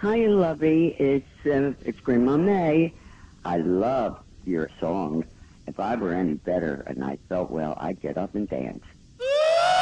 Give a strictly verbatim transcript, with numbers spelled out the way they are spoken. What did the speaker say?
Hi, lovey. It's uh, it's Grandma May. I love your song. If I were any better and I felt well, I'd get up and dance.